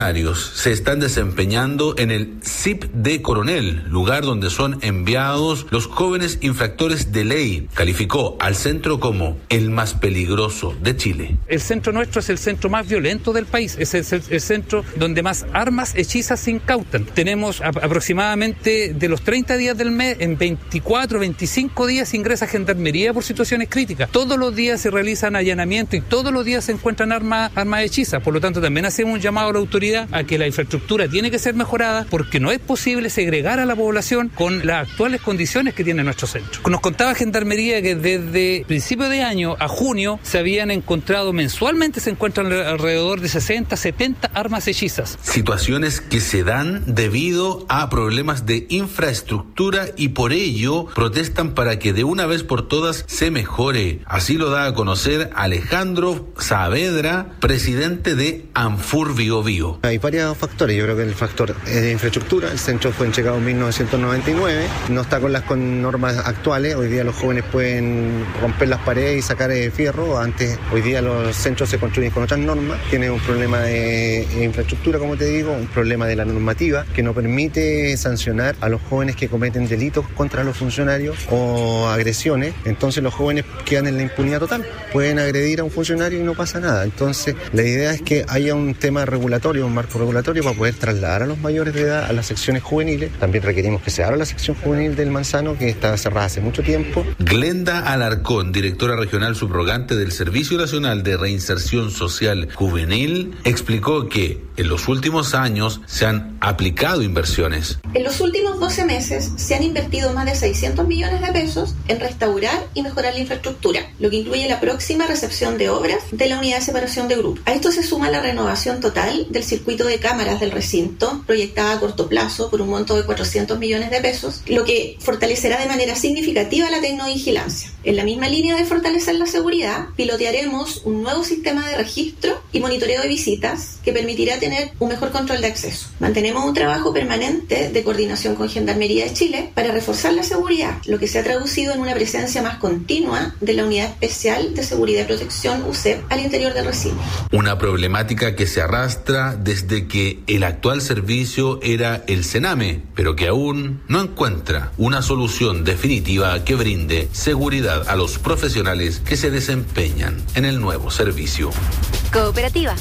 se están desempeñando en el CIP de Coronel, lugar donde son enviados los jóvenes infractores de ley. Calificó al centro como el más peligroso de Chile. El centro nuestro es el centro más violento del país, es el centro donde más armas hechizas se incautan. Tenemos aproximadamente de los 30 días del mes, en 24, 25 días ingresa Gendarmería por situaciones críticas. Todos los días se realizan allanamientos y todos los días se encuentran armas hechizas. Por lo tanto, también hacemos un llamado a la autoridad a que la infraestructura tiene que ser mejorada, porque no es posible segregar a la población con las actuales condiciones que tiene nuestro centro. Nos contaba Gendarmería que desde principio de año a junio se habían encontrado, mensualmente se encuentran alrededor de 60, 70 armas hechizas. Situaciones que se dan debido a problemas de infraestructura y por ello protestan para que de una vez por todas se mejore. Así lo da a conocer Alejandro Saavedra, presidente de ANFUR Biobío. Hay varios factores. Yo creo que el factor es de infraestructura. El centro fue entregado en 1999, no está con normas actuales. Hoy día los jóvenes pueden romper las paredes y sacar fierro. Hoy día los centros se construyen con otras normas. Tiene un problema de infraestructura, como te digo, un problema de la normativa que no permite sancionar a los jóvenes que cometen delitos contra los funcionarios o agresiones. Entonces los jóvenes quedan en la impunidad total. Pueden agredir a un funcionario y no pasa nada. Entonces la idea es que haya un tema regulatorio, un marco regulatorio para poder trasladar a los mayores de edad a las secciones juveniles. También requerimos que se abra la sección juvenil del Manzano, que está cerrada hace mucho tiempo. Glenda Alarcón, directora regional subrogante del Servicio Nacional de Reinserción Social Juvenil, explicó que en los últimos años se han aplicado inversiones. En los últimos 12 meses se han invertido más de 600 millones de pesos en restaurar y mejorar la infraestructura, lo que incluye la próxima recepción de obras de la unidad de separación de grupos. A esto se suma la renovación total del circuito de cámaras del recinto, proyectada a corto plazo por un monto de 400 millones de pesos, lo que fortalecerá de manera significativa la tecnovigilancia. En la misma línea de fortalecer la seguridad, pilotearemos un nuevo sistema de registro y monitoreo de visitas que permitirá tener un mejor control de acceso. Mantenemos un trabajo permanente de coordinación con Gendarmería de Chile para reforzar la seguridad, lo que se ha traducido en una presencia más continua de la Unidad Especial de Seguridad y Protección UCEP al interior del recinto. Una problemática que se arrastra desde que el actual servicio era el Sename, pero que aún no encuentra una solución definitiva que brinde seguridad a los profesionales que se desempeñan en el nuevo servicio. Cooperativa,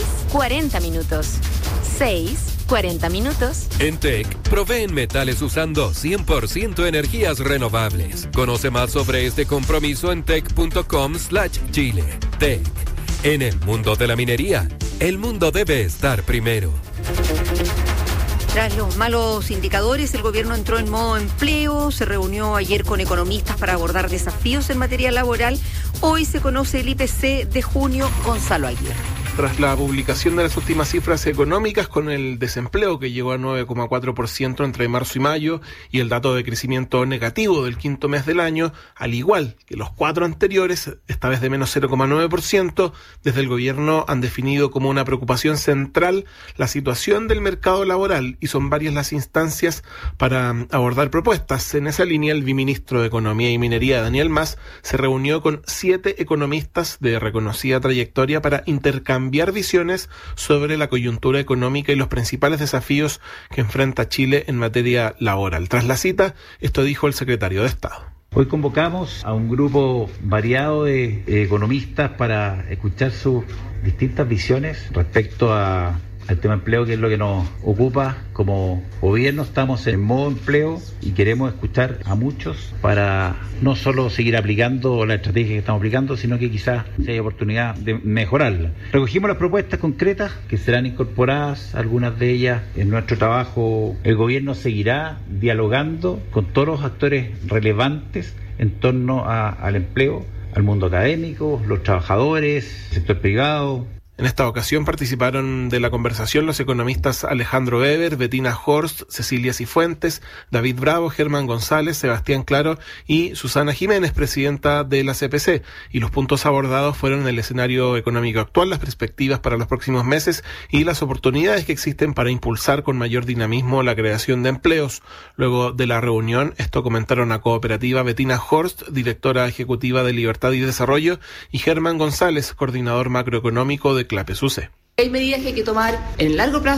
6:40 minutos. 6:40 minutos. En TEC, proveen metales usando 100% energías renovables. Conoce más sobre este compromiso en tec.com/Chile. TEC. En el mundo de la minería, el mundo debe estar primero. Tras los malos indicadores, el gobierno entró en modo empleo, se reunió ayer con economistas para abordar desafíos en materia laboral. Hoy se conoce el IPC de junio. Gonzalo Aguirre. Tras la publicación de las últimas cifras económicas, con el desempleo que llegó a 9,4% entre marzo y mayo y el dato de crecimiento negativo del quinto mes del año, al igual que los 4 anteriores, esta vez de menos 0,9%, desde el gobierno han definido como una preocupación central la situación del mercado laboral y son varias las instancias para abordar propuestas. En esa línea, el viceministro de Economía y Minería, Daniel Mas, se reunió con 7 economistas de reconocida trayectoria para intercambiar visiones sobre la coyuntura económica y los principales desafíos que enfrenta Chile en materia laboral. Tras la cita, esto dijo el secretario de Estado. Hoy convocamos a un grupo variado de economistas para escuchar sus distintas visiones respecto al tema empleo, que es lo que nos ocupa como gobierno. Estamos en modo empleo y queremos escuchar a muchos para no solo seguir aplicando la estrategia que estamos aplicando, sino que quizás si hay oportunidad de mejorarla. Recogimos las propuestas concretas que serán incorporadas, algunas de ellas en nuestro trabajo. El gobierno seguirá dialogando con todos los actores relevantes en torno al empleo, al mundo académico, los trabajadores, el sector privado. En esta ocasión participaron de la conversación los economistas Alejandro Weber, Bettina Horst, Cecilia Cifuentes, David Bravo, Germán González, Sebastián Claro y Susana Jiménez, presidenta de la CPC. Y los puntos abordados fueron el escenario económico actual, las perspectivas para los próximos meses y las oportunidades que existen para impulsar con mayor dinamismo la creación de empleos. Luego de la reunión, esto comentaron a Cooperativa Bettina Horst, directora ejecutiva de Libertad y Desarrollo, y Germán González, coordinador macroeconómico de CLAPES UC. Hay medidas que hay que tomar en el largo plazo